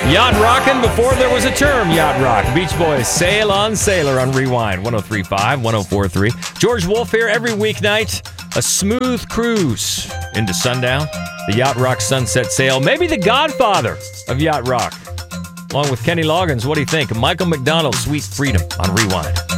Yacht rocking before there was a term yacht rock. Beach Boys, Sail on Sailor on Rewind, 103.5, 104.3. George Wolf here every weeknight. A smooth cruise into sundown. The Yacht Rock Sunset Sail. Maybe the godfather of yacht rock. Along with Kenny Loggins, what do you think? Michael McDonald, Sweet Freedom on Rewind.